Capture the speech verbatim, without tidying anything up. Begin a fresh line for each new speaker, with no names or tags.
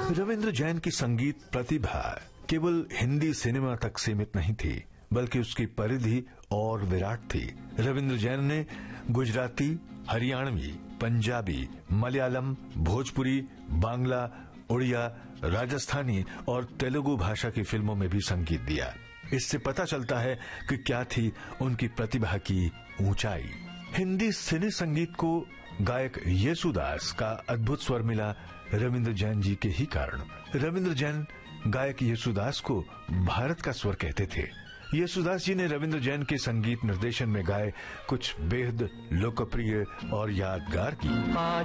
रविंद्र जैन की संगीत प्रतिभा केवल हिंदी सिनेमा तक सीमित नहीं थी, बल्कि उसकी परिधि और विराट थी। रविंद्र जैन ने गुजराती, हरियाणवी, पंजाबी, मलयालम, भोजपुरी, बांग्ला, उड़िया, राजस्थानी और तेलुगु भाषा की फिल्मों में भी संगीत दिया। इससे पता चलता है कि क्या थी उनकी प्रतिभा की ऊंचाई। हिंदी सिने संगीत को गायक येसुदास का अद्भुत स्वर मिला रविंद्र जैन जी के ही कारण। रविंद्र जैन गायक येसुदास को भारत का स्वर कहते थे। येसुदास जी ने रविंद्र जैन के संगीत निर्देशन में गाए कुछ बेहद लोकप्रिय और यादगार गीत।